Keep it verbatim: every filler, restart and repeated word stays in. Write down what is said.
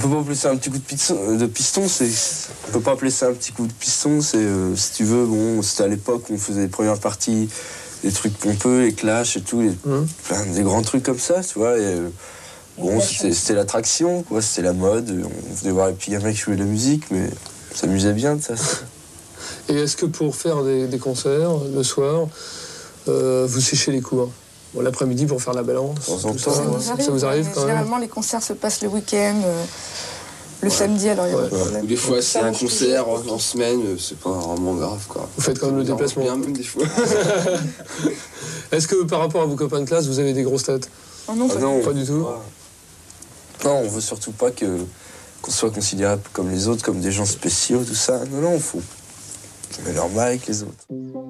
peut pas appeler ça un petit coup de piston, de piston c'est, on peut pas appeler ça un petit coup de piston, c'est, euh, si tu veux, bon, c'était à l'époque où on faisait les premières parties, des trucs pompeux, les clashs et tout, les, mmh. plein, des grands trucs comme ça, tu vois, et, euh, bon, c'était, c'était l'attraction, quoi, c'était la mode, on venait voir, et puis il y a un mec qui jouait de la musique, mais on s'amusait bien de ça. Et est-ce que pour faire des, des concerts, le soir, euh, vous séchez les cours? Bon, l'après-midi pour faire la balance, tout ça, ça, nous arrive, ça vous arrive quand généralement, même? les concerts se passent le week-end, euh, le ouais. samedi, alors il y a ouais. ouais. Ou des fois, c'est un concert en, en semaine, c'est pas vraiment grave, quoi. Vous faites quand même le déplacement. Bien, même des fois. Est-ce que par rapport à vos copains de classe, vous avez des grosses têtes? Oh non, ah pas, non, pas du tout. Pas. Non, on veut surtout pas que, qu'on soit considéré comme les autres, comme des gens spéciaux, tout ça. Non, non, faut... on est normal avec les autres.